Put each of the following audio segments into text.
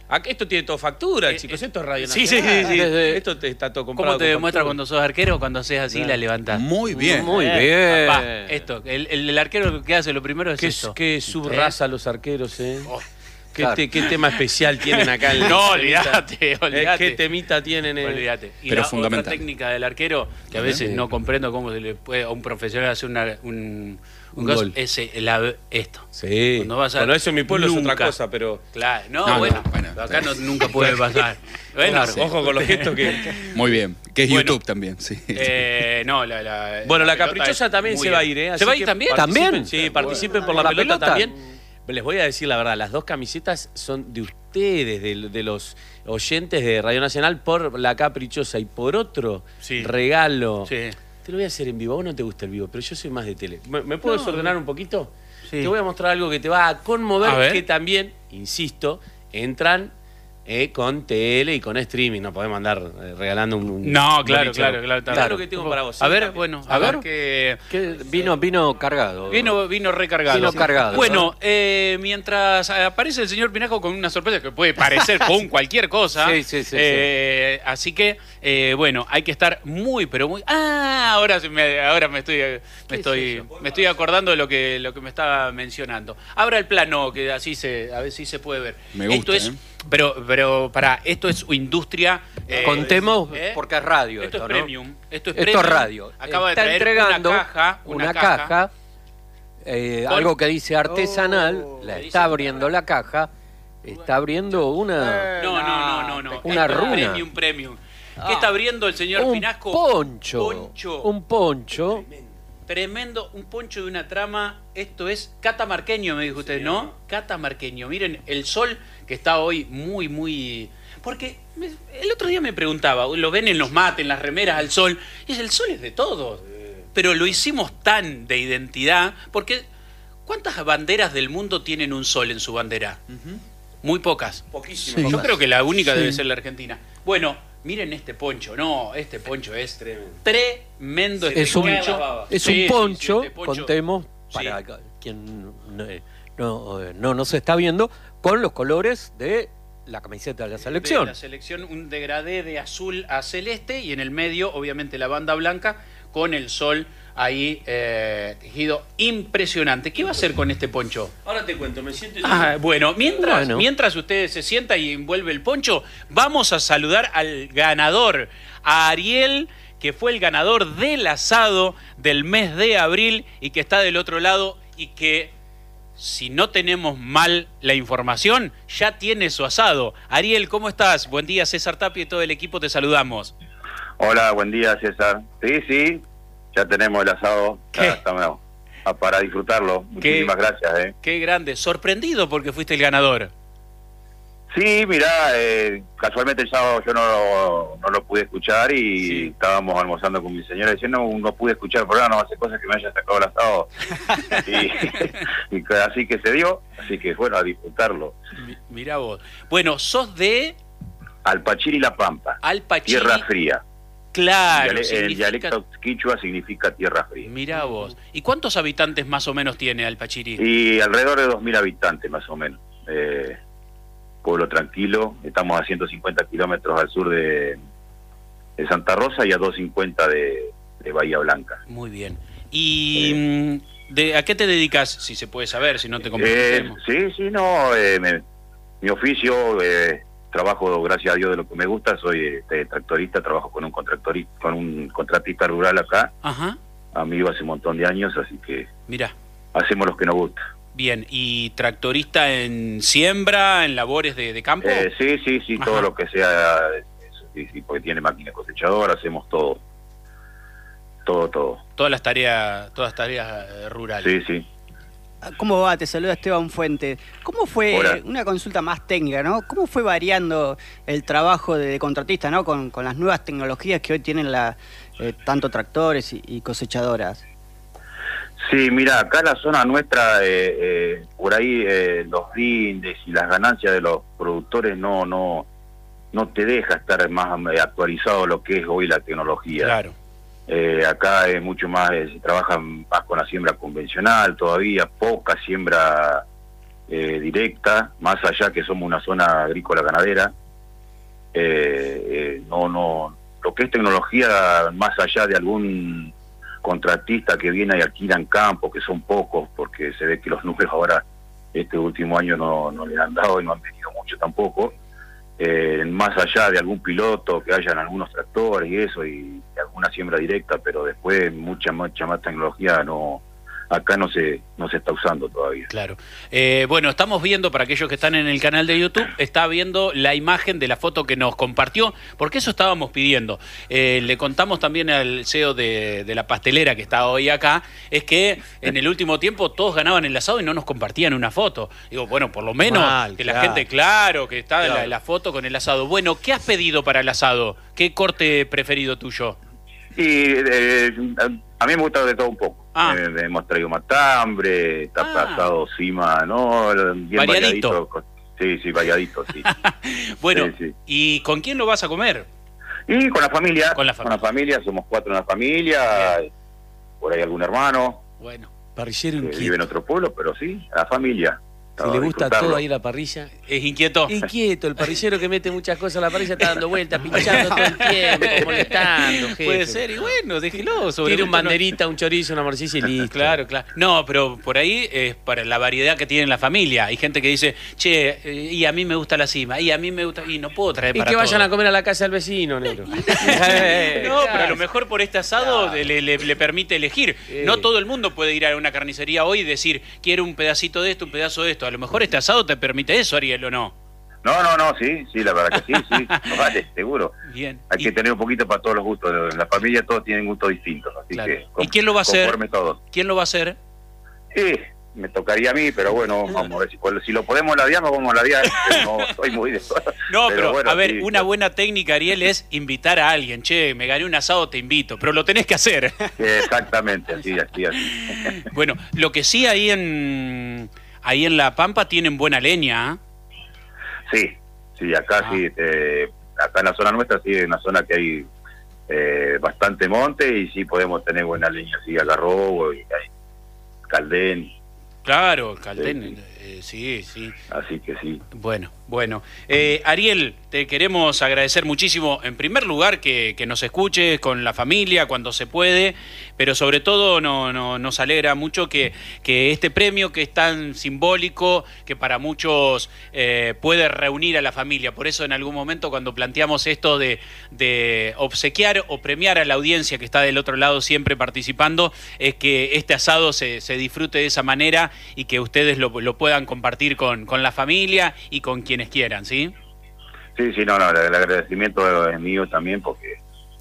Esto tiene todo factura, chicos. Esto es Radio Sí, Nacional. sí. Esto está todo comprado. ¿Cómo te demuestra cuando sos arquero? Cuando haces así, la levantás. Muy bien. Muy bien. Papá, esto, el arquero que hace lo primero es esto. Qué subraza los arqueros, Oh, claro. ¿Qué tema especial tienen acá en No, la olvídate. ¿Qué temita tienen? Olvídate. Y Pero la fundamental. otra técnica del arquero, que a veces no comprendo cómo se le puede a un profesional hacer un caso, gol. es esto. Sí. Cuando vas a- Bueno, eso en mi pueblo es nunca. otra cosa, pero... Claro, No, bueno, bueno, acá nunca puede pasar. Bueno, Claro, ojo con los gestos que... Muy bien. Que es Bueno. YouTube también, sí. no, Bueno, la pelota caprichosa es también muy se va a bien. ir, ¿eh? ¿Se va a Así ir que también? ¿También? Sí, participen por la pelota también. Les voy a decir la verdad, las dos camisetas son de ustedes, de los oyentes de Radio Nacional, por la caprichosa y por otro Sí. regalo. Sí. Te lo voy a hacer en vivo. A vos no te gusta el vivo, pero yo soy más de tele. ¿Me puedo desordenar un poquito? Sí. Te voy a mostrar algo que te va a conmover, A ver. que también, insisto, entran con tele y con streaming. No podemos andar regalando un No, claro, boliche. claro. Mirá lo que tengo para vos. A ver, También. bueno, A ver. que Que vino cargado. vino recargado. Vino cargado. Bueno, mientras aparece el señor Pinasco con una sorpresa que puede parecer con cualquier cosa. Sí. Así que, bueno, hay que estar muy, pero muy... ahora me estoy acordando de lo que me estaba mencionando. Abra el plano, que así a ver si se puede ver. Me gusta, Esto es, pero pará, esto es industria... Contemos, porque es radio Esto esto, es ¿no? premium. Esto es Esto premium. es radio. Acaba Está de traer entregando una caja. Con- algo que dice artesanal, la que dice está abriendo la caja, está abriendo una... No. Una Esto es runa. Premium. ¿Qué está abriendo el señor un Pinasco? poncho. Un poncho. Tremendo, un poncho de una trama. Esto es catamarqueño, me dijo usted, ¿no? Catamarqueño. Miren, el sol que está hoy muy... Porque el otro día me preguntaba, lo ven en los mates, en las remeras al sol, y el sol es de todos. Pero lo hicimos tan de identidad, porque ¿cuántas banderas del mundo tienen un sol en su bandera? Muy pocas. Poquísimo. Yo creo que la única debe ser la Argentina. Bueno, miren este poncho. No, este poncho es tremendo. Es un poncho, este poncho. contemos, para quien no nos está viendo, con los colores de la camiseta de la selección. De la selección, un degradé de azul a celeste y en el medio, obviamente, la banda blanca con el sol ahí tejido. Impresionante. ¿Qué va a hacer con este poncho? Ahora te cuento, me siento... Bueno, mientras usted se sienta y envuelve el poncho, vamos a saludar al ganador, a Ariel, que fue el ganador del asado del mes de abril y que está del otro lado y que, si no tenemos mal la información, ya tiene su asado. Ariel, ¿cómo estás? Buen día, César Tapia y todo el equipo, te saludamos. Hola, buen día, César. Sí, ya tenemos el asado. Ya estamos para disfrutarlo. Muchísimas gracias. Qué grande. Sorprendido porque fuiste el ganador. Sí, mirá, casualmente el sábado yo no lo pude escuchar y estábamos almorzando con mi señora diciendo no pude escuchar el programa, no hace cosas que me haya sacado el asado. y así que se dio, así que bueno, a disfrutarlo. Mirá vos. Bueno, sos de... Alpachiri La Pampa, Alpachiri. tierra fría. Claro. El dialecto quichua significa tierra fría. Mirá vos. ¿Y cuántos habitantes más o menos tiene Alpachiri? Y alrededor de 2.000 habitantes más o menos. Pueblo tranquilo, estamos a 150 kilómetros al sur de Santa Rosa y a 250 de Bahía Blanca. Muy bien. ¿Y a qué te dedicas? Si se puede saber, si no te comprometemos. Mi oficio, trabajo, gracias a Dios, de lo que me gusta, soy tractorista, trabajo con un contratista rural acá. Ajá. Amigo hace un montón de años, así que mirá, hacemos lo que nos gusta. Bien, ¿y tractorista en siembra, en labores de campo? Sí, Ajá. todo lo que sea, sí, porque tiene máquina cosechadora, hacemos todo. Todas las tareas rurales. Sí. ¿Cómo va? Te saluda Esteban Fuente. ¿Cómo fue, Hola. una consulta más técnica, ¿no? ¿Cómo fue variando el trabajo de contratista, ¿no? Con las nuevas tecnologías que hoy tienen tanto tractores y cosechadoras. Sí, mira, acá en la zona nuestra, por ahí los brindes y las ganancias de los productores no te deja estar más actualizado lo que es hoy la tecnología. Claro. Acá es mucho más, se trabaja más con la siembra convencional todavía, poca siembra directa, más allá que somos una zona agrícola ganadera. Lo que es tecnología, más allá de algún contratista que viene y alquila en campo, que son pocos, porque se ve que los números ahora, este último año no le han dado y no han venido mucho tampoco. Más allá de algún piloto que haya en algunos tractores y eso, y alguna siembra directa, pero después mucha más tecnología acá no se está usando todavía. Claro. Bueno, estamos viendo, para aquellos que están en el canal de YouTube, está viendo la imagen de la foto que nos compartió, porque eso estábamos pidiendo. Le contamos también al CEO de la pastelera que está hoy acá, es que en el último tiempo todos ganaban el asado y no nos compartían una foto. Digo, bueno, por lo menos que la gente, que está la foto con el asado. Bueno, ¿qué has pedido para el asado? ¿Qué corte preferido tuyo? Y a mí me gusta de todo un poco. Hemos traído matambre, asado cima, ¿no? Bien variadito. Sí, variadito, sí. Bueno, sí. ¿Y con quién lo vas a comer? Y con la familia. Con la familia, somos 4 en la familia. Bien. Por ahí algún hermano. Bueno. Parrillero inquieto. Vive en otro pueblo, pero sí, la familia. Si le gusta todo ahí la parrilla. ¿Es inquieto? Inquieto, el parrillero que mete muchas cosas a la parrilla está dando vueltas, pinchando todo el tiempo, molestando, jefe. Puede ser, y bueno, déjelo. Tiene un banderita, un chorizo, una morcilla y listo. Claro. No, pero por ahí es para la variedad que tiene la familia. Hay gente que dice, che, y a mí me gusta la cima, y a mí me gusta, y no puedo traer y para que vayan todo. a comer a la casa del vecino, negro. No, pero a lo mejor por este asado le permite elegir. No todo el mundo puede ir a una carnicería hoy y decir, quiero un pedacito de esto, un pedazo de esto. A lo mejor este asado te permite eso, Ariel, ¿o no? No, sí, la verdad que sí. No, vale, seguro. Bien. Hay que tener un poquito para todos los gustos. En la familia todos tienen gustos distintos, así que... ¿Y quién lo va a hacer? Todos. ¿Quién lo va a hacer? Me tocaría a mí, pero bueno, vamos a ver si lo podemos ladear, nos vamos a ladear. No soy muy de... No, pero bueno, a ver, sí, una buena técnica, Ariel, es invitar a alguien. Che, me gané un asado, te invito, pero lo tenés que hacer. Exactamente, así. Bueno, lo que sí ahí en La Pampa tienen buena leña. Sí, acá sí, acá en la zona nuestra sí, es una zona que hay bastante monte y sí podemos tener buena leña, sí, agarrobo y hay caldén. Claro, caldén, sí. Así que sí. Bueno. Ariel, te queremos agradecer muchísimo, en primer lugar, que nos escuches con la familia cuando se puede, pero sobre todo nos alegra mucho que este premio, que es tan simbólico, que para muchos puede reunir a la familia. Por eso en algún momento, cuando planteamos esto de obsequiar o premiar a la audiencia que está del otro lado siempre participando, es que este asado se disfrute de esa manera y que ustedes lo puedan compartir con la familia y con quienes quieran, ¿sí? Sí, el agradecimiento es mío también, porque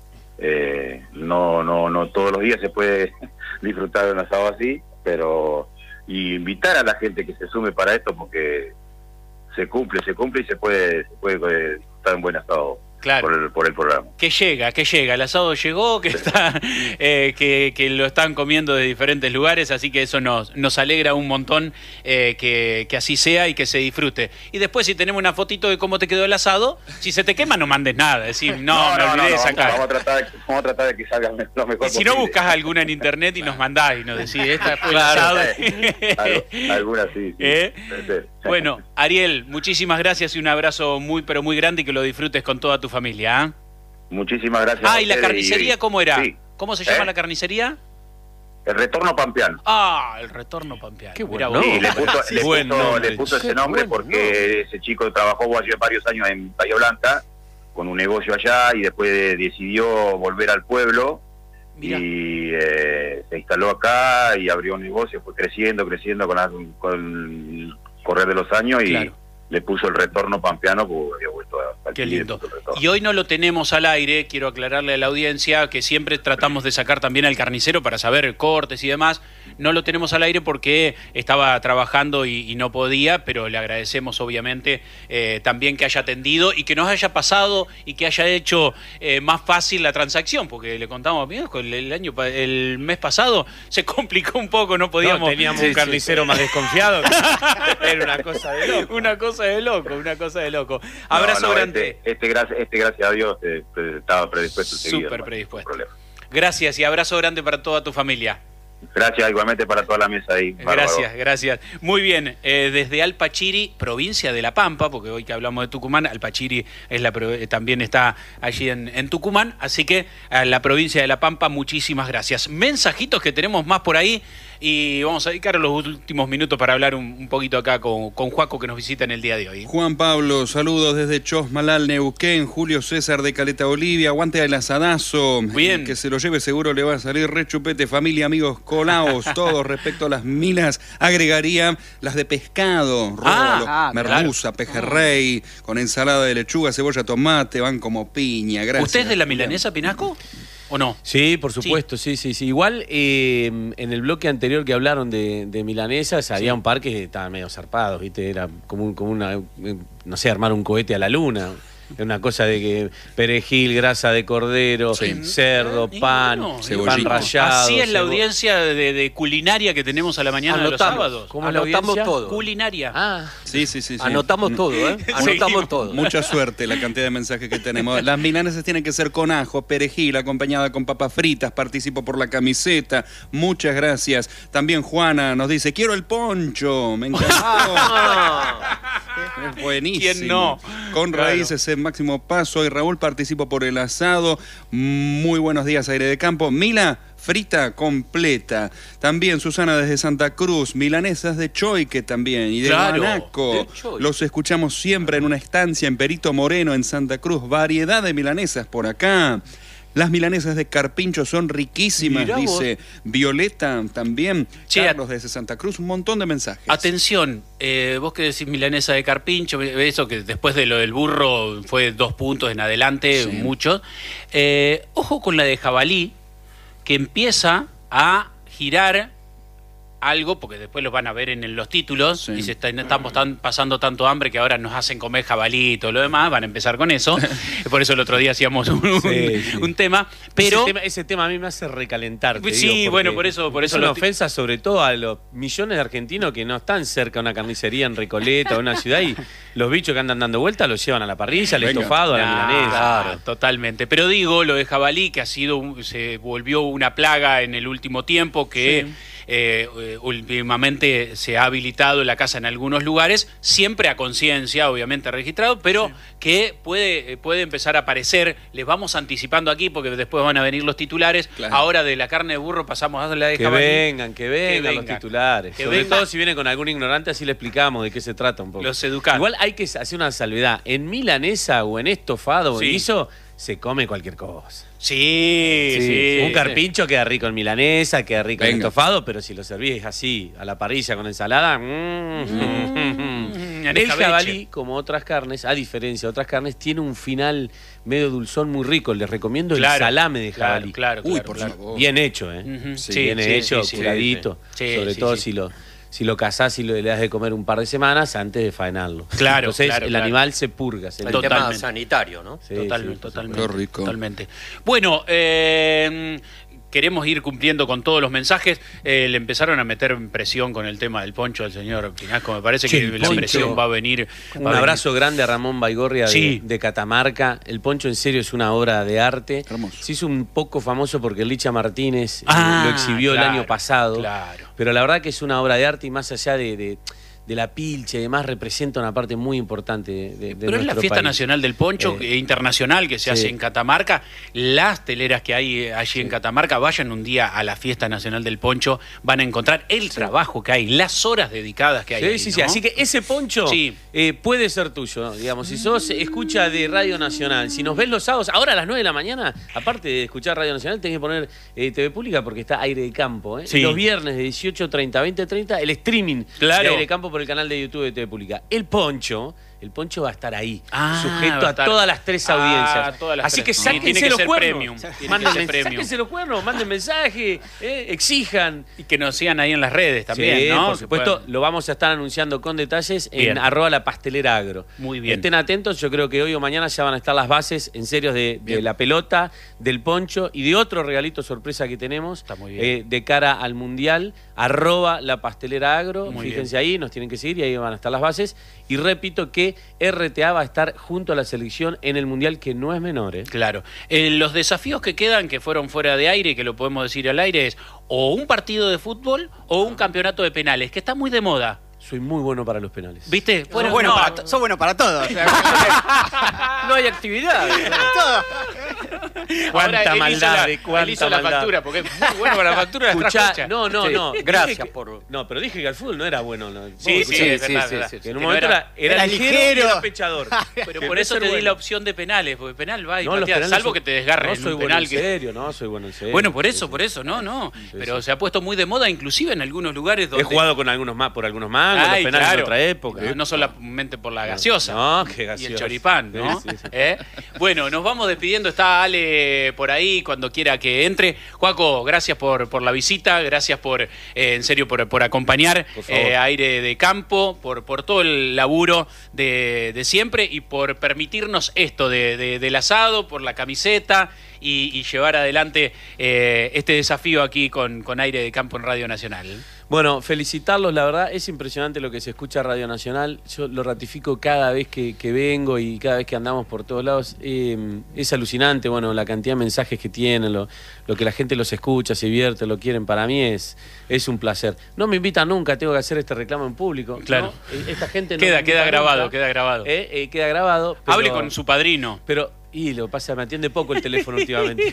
no todos los días se puede disfrutar de un asado así, pero y invitar a la gente que se sume para esto, porque se cumple y se puede disfrutar un buen asado. Claro. Por el programa. Que llega, el asado llegó, que está que lo están comiendo de diferentes lugares, así que eso nos alegra un montón que así sea y que se disfrute. Y después, si tenemos una fotito de cómo te quedó el asado, si se te quema no mandes nada, decir, me olvidé de sacar. Vamos a tratar de que salga lo mejor posible. Y si no, buscas alguna en internet y nos mandás y nos decís, esta fue el asado. Alguna sí. Bueno, Ariel, muchísimas gracias y un abrazo muy, pero muy grande y que lo disfrutes con toda tu familia. Muchísimas gracias. ¿Y la carnicería cómo era? Sí. ¿Cómo se llama la carnicería? El Retorno Pampeano. El Retorno Pampeano. Qué bueno. Sí, le puso ese nombre porque ese chico trabajó hace varios años en Bahía Blanca con un negocio allá y después decidió volver al pueblo. Mirá. Y se instaló acá y abrió un negocio, fue creciendo con el correr de los años y le puso el Retorno Pampeano porque había vuelto a... Qué lindo. Y hoy no lo tenemos al aire, quiero aclararle a la audiencia que siempre tratamos de sacar también al carnicero para saber cortes y demás. No lo tenemos al aire porque estaba trabajando y no podía, pero le agradecemos obviamente también que haya atendido y que nos haya pasado y que haya hecho más fácil la transacción, porque le contamos, el mes pasado se complicó un poco, no podíamos... teníamos un carnicero más desconfiado. Era una cosa de loco. Una cosa de loco. Abrazo grande. Gracias a Dios, estaba predispuesto. Súper predispuesto. Gracias y abrazo grande para toda tu familia. Gracias igualmente para toda la mesa ahí. Gracias, gracias. Muy bien, desde Alpachiri, provincia de La Pampa, porque hoy que hablamos de Tucumán, Alpachiri es también está allí en Tucumán, así que a la provincia de La Pampa, muchísimas gracias. Mensajitos que tenemos más por ahí y vamos a dedicar los últimos minutos para hablar un poquito acá con Juaco, que nos visita en el día de hoy. Juan Pablo, saludos desde Chosmalal, Neuquén. Julio César de Caleta Bolivia, aguante el asadazo. Bien. Que se lo lleve seguro le va a salir re chupete. Familia, amigos, colaos, todos. Respecto a las minas, agregaría las de pescado, róbalo, merluza, pejerrey, con ensalada de lechuga, cebolla, tomate, van como piña. Gracias. ¿Usted es de la milanesa, Pinasco? ¿O no? Sí, por supuesto, sí. Igual en el bloque anterior que hablaron de milanesas, había un par que estaban medio zarpados, ¿viste? Era como una, no sé, armar un cohete a la luna. Una cosa de que perejil, grasa de cordero, cerdo, pan, pan rallado. Así es la audiencia de culinaria que tenemos a la mañana de los sábados. ¿Cómo anotamos todo? Culinaria. Sí. Anotamos todo, ¿eh? Anotamos todo. Mucha suerte la cantidad de mensajes que tenemos. Las milanesas tienen que ser con ajo, perejil, acompañada con papas fritas. Participo por la camiseta. Muchas gracias. También Juana nos dice, quiero el poncho. Me encantó. Es buenísimo. ¿Quién no? Con raíces en máximo paso. Y Raúl, participo por el asado. Muy buenos días, aire de campo. Mila, frita completa. También Susana desde Santa Cruz, milanesas de choique también y de guanaco. Los escuchamos siempre en una estancia en Perito Moreno, en Santa Cruz. Variedad de milanesas por acá. Las milanesas de carpincho son riquísimas, mirá dice vos. Violeta también. Che, Carlos desde Santa Cruz, un montón de mensajes. Atención, vos que decís milanesa de carpincho, eso que después de lo del burro fue 2 puntos en adelante, muchos. Ojo con la de jabalí, que empieza a girar algo, porque después los van a ver en los títulos, y estamos pasando tanto hambre que ahora nos hacen comer jabalí y todo lo demás, van a empezar con eso. Por eso el otro día hacíamos un tema, pero... Ese tema a mí me hace recalentar. Sí, bueno, por eso es una ofensa sobre todo a los millones de argentinos que no están cerca de una carnicería en Recoleta o una ciudad, y los bichos que andan dando vueltas los llevan a la parrilla, al estofado, a la milanesa. Claro, totalmente. Pero digo, lo de jabalí, que se volvió una plaga en el último tiempo, que... últimamente se ha habilitado la caza en algunos lugares, siempre a conciencia, obviamente registrado, pero que puede empezar a aparecer. Les vamos anticipando aquí porque después van a venir los titulares. Ahora de la carne de burro pasamos a la de jabalí. Que vengan los titulares. Sobre todo si viene con algún ignorante, así le explicamos de qué se trata un poco. Los educamos. Igual hay que hacer una salvedad. En milanesa o en estofado o en guiso se come cualquier cosa. Sí. Un carpincho queda rico en milanesa, queda rico en estofado, pero si lo servís así, a la parrilla con ensalada... El jabalí, como otras carnes, a diferencia de otras carnes, tiene un final medio dulzón muy rico. Les recomiendo el salame de jabalí. Claro. Por favor. Bien hecho, bien hecho, curadito. Sobre todo si lo cazás y le das de comer un par de semanas antes de faenarlo. Claro. Entonces el animal se purga. El tema sanitario, ¿no? Totalmente. Qué rico. Totalmente. Bueno, queremos ir cumpliendo con todos los mensajes. Le empezaron a meter presión con el tema del poncho al señor Pinasco. Me parece que la presión va a venir. Un abrazo grande a Ramón Baigorria de Catamarca. El poncho en serio es una obra de arte. Hermoso. Se hizo un poco famoso porque Licha Martínez lo exhibió el año pasado. Pero la verdad que es una obra de arte y más allá de la pilcha y demás, representa una parte muy importante de Pero nuestro es la fiesta país. nacional del poncho internacional que se hace en Catamarca. Las teleras que hay allí en Catamarca, vayan un día a la fiesta nacional del poncho, van a encontrar el trabajo que hay, las horas dedicadas que hay. Sí. Así que ese poncho puede ser tuyo, digamos. Si sos escucha de Radio Nacional, si nos ves los sábados, ahora a las 9 de la mañana, aparte de escuchar Radio Nacional, tenés que poner TV Pública porque está Aire de Campo. Los viernes de 18:30 a 20:30, el streaming de Aire de Campo por el canal de YouTube de TV Pública. El poncho va a estar ahí, sujeto a todas las 3 audiencias. Así que sáquense los cuernos. Sáquense los cuernos, manden mensaje, exijan. Y que nos sigan ahí en las redes también, ¿no? Por supuesto, lo vamos a estar anunciando con detalles en @lapasteleraagro. Muy bien. Estén atentos, yo creo que hoy o mañana ya van a estar las bases en serio de la pelota, del poncho y de otro regalito sorpresa que tenemos. Está muy bien. De cara al Mundial, @lapasteleraagro. Muy Fíjense ahí, nos tienen que seguir y ahí van a estar las bases. Y repito que que RTA va a estar junto a la selección en el Mundial, que no es menor, ¿eh? Claro. Los desafíos que quedan, que fueron fuera de aire, que lo podemos decir al aire, es o un partido de fútbol o un campeonato de penales, que está muy de moda. Soy muy bueno para los penales. ¿Viste? Sos bueno para todo. No hay actividad. Cuánta maldad, él hizo la factura, porque es muy bueno para la factura. Escuchá, no. Gracias por... No, pero dije que al fútbol no era bueno. ¿no? Sí, Es verdad. que en un momento era ligero y era pechador. Pero por eso te di la opción de penales, porque penal va y No, los patea, penales salvo son- que te desgarre No en soy un bueno penal. en serio, no soy bueno en serio. Bueno, por eso, no. Pero se ha puesto muy de moda, inclusive en algunos lugares donde... He jugado con algunos más, por algunos mangos, los penales claro. de otra época. No solamente por la gaseosa. No, qué gaseosa. Y el choripán, ¿no? Sí. Bueno, nos vamos despidiendo. Está Ale por ahí, cuando quiera que entre. Juaco, gracias por la visita, gracias en serio, por acompañar Por favor. a Aire de Campo, por todo el laburo de siempre y por permitirnos esto del asado, por la camiseta y llevar adelante este desafío aquí con Aire de Campo en Radio Nacional. Bueno, felicitarlos, la verdad, es impresionante lo que se escucha en Radio Nacional. Yo lo ratifico cada vez que vengo y cada vez que andamos por todos lados. Es alucinante, bueno, la cantidad de mensajes que tienen, lo que la gente los escucha, se divierte, lo quieren. Para mí es un placer. No me invitan nunca, tengo que hacer este reclamo en público. Claro. ¿no? Esta gente no Queda me invita grabado, nunca. queda grabado. Queda grabado. Pero, Hable con su padrino. Pero, lo que pasa, me atiende poco el teléfono últimamente.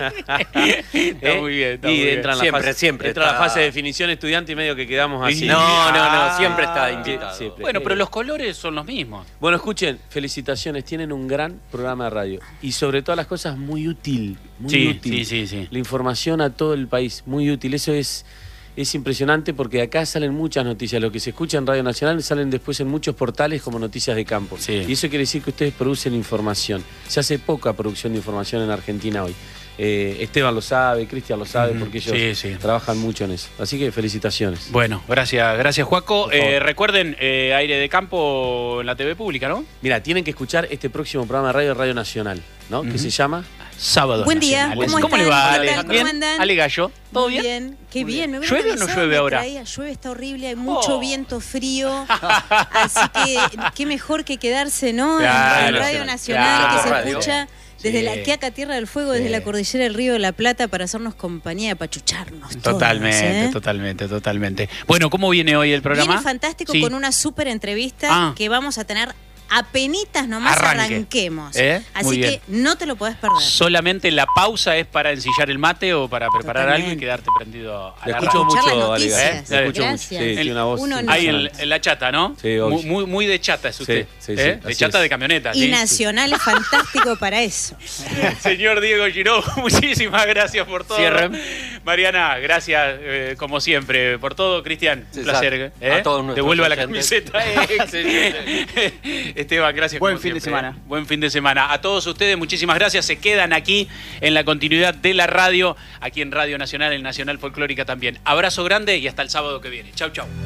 Está muy bien, está y muy bien. entra en la Siempre, fase, siempre entra la está- fase de definición estudiante y medio que quedamos así. No, siempre está invitado. Siempre. Bueno, pero los colores son los mismos. Bueno, escuchen, felicitaciones, tienen un gran programa de radio y sobre todas las cosas muy útil, muy útil. Sí. La información a todo el país, muy útil. Eso es impresionante porque acá salen muchas noticias. Lo que se escucha en Radio Nacional salen después en muchos portales como noticias de campo. Sí. Y eso quiere decir que ustedes producen información. Se hace poca producción de información en Argentina hoy. Esteban lo sabe, Cristian lo sabe, porque ellos Sí. trabajan mucho en eso. Así que felicitaciones. Bueno, gracias Juaco. Por favor. Recuerden, Aire de Campo en la TV pública, ¿no? Mira, tienen que escuchar este próximo programa de radio, Radio Nacional, ¿no? Que se llama... Sábado. Buen día, ¿cómo le están? va, ¿Qué Ale? tal? ¿Cómo ¿Bien? andan? Ale Gallo, ¿todo Muy bien? Qué bien. Me ¿Llueve o no llueve ahora? Llueve, está horrible, hay mucho viento frío. Así que qué mejor que quedarse, ¿no? Claro, en Radio Nacional, claro. que se Radio. escucha desde Sí. la Quiaca, Tierra del Fuego, desde la cordillera del Río de la Plata, para hacernos compañía, para chucharnos. Totalmente, totalmente. Bueno, ¿cómo viene hoy el programa? Viene fantástico Sí. con una súper entrevista que vamos a tener apenitas nomás arranquemos. Muy Así que bien. no te lo podés perder. ¿Solamente la pausa es para ensillar el mate o para preparar Totalmente. algo y quedarte prendido a Le la escucho radio? Escuchar mucho, las Ale Gallo. noticias. Le escucho mucho. Gracias. Sí, tiene una voz Un honor. Ahí impresionante. en la chata, ¿no? Sí, obvio. Muy de chata es usted. Sí, de así chata es. de camioneta. Y ¿sí? Nacional es fantástico para eso. Señor Diego Giró, muchísimas gracias por todo. Cierren. Mariana, gracias como siempre por todo. Cristian, un Exacto. placer. A todos nuestros Devuelva la oyentes. camiseta. Excelente. Esteban, gracias. Buen como fin de siempre. semana. Buen fin de semana. A todos ustedes, muchísimas gracias. Se quedan aquí en la continuidad de la radio, aquí en Radio Nacional, en Nacional Folclórica también. Abrazo grande y hasta el sábado que viene. Chau, chau.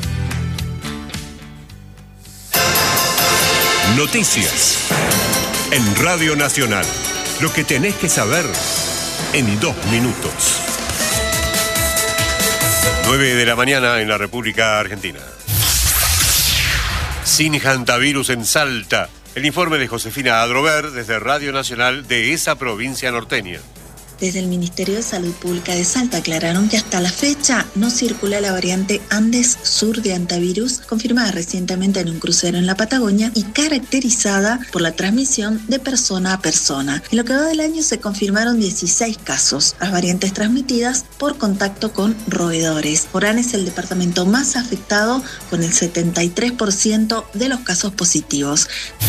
Noticias en Radio Nacional. Lo que tenés que saber en 2 minutos. 9 de la mañana en la República Argentina. Sin hantavirus en Salta. El informe de Josefina Adrover desde Radio Nacional de esa provincia norteña. Desde el Ministerio de Salud Pública de Salta aclararon que hasta la fecha no circula la variante Andes Sur de hantavirus, confirmada recientemente en un crucero en la Patagonia y caracterizada por la transmisión de persona a persona. En lo que va del año se confirmaron 16 casos, las variantes transmitidas por contacto con roedores. Orán es el departamento más afectado con el 73% de los casos positivos.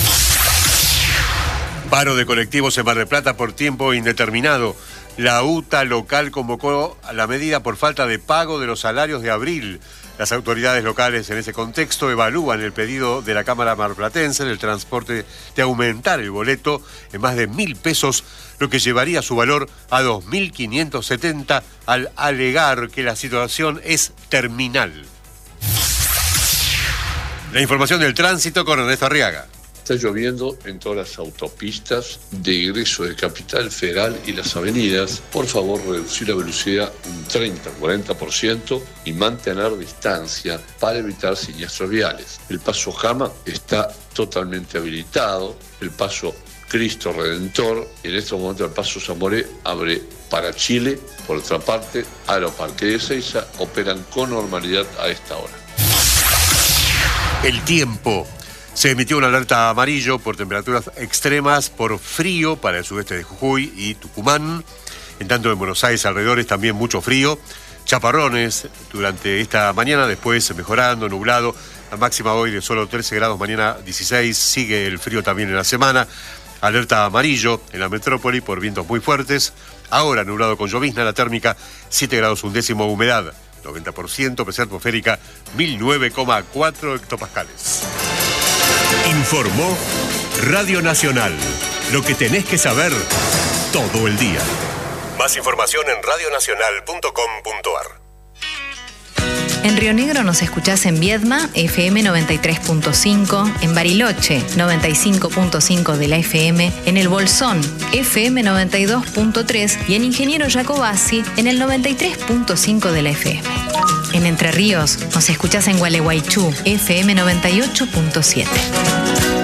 Paro de colectivos en Mar del Plata por tiempo indeterminado. La UTA local convocó a la medida por falta de pago de los salarios de abril. Las autoridades locales en ese contexto evalúan el pedido de la Cámara Marplatense del transporte de aumentar el boleto en más de 1.000 pesos, lo que llevaría su valor a 2.570 al alegar que la situación es terminal. La información del tránsito con Ernesto Arriaga. Está lloviendo en todas las autopistas de ingreso de Capital Federal y las avenidas. Por favor, reducir la velocidad un 30-40% y mantener distancia para evitar siniestros viales. El paso Jama está totalmente habilitado. El paso Cristo Redentor, y en este momento el paso Zamoré abre para Chile. Por otra parte, Aeroparque de Ezeiza operan con normalidad a esta hora. El tiempo. Se emitió una alerta amarillo por temperaturas extremas, por frío para el sudeste de Jujuy y Tucumán. En tanto en Buenos Aires alrededores también mucho frío. Chaparrones durante esta mañana, después mejorando, nublado. La máxima hoy de solo 13 grados, mañana 16. Sigue el frío también en la semana. Alerta amarillo en la metrópoli por vientos muy fuertes. Ahora nublado con llovizna, la térmica 7 grados 1/10, humedad 90%, presión atmosférica 1009,4 hectopascales. Informó Radio Nacional. Lo que tenés que saber todo el día. Más información en radionacional.com.ar. En Río Negro nos escuchás en Viedma, FM 93.5, en Bariloche, 95.5 de la FM, en El Bolsón, FM 92.3 y en Ingeniero Jacobasi, en el 93.5 de la FM. En Entre Ríos nos escuchás en Gualeguaychú, FM 98.7.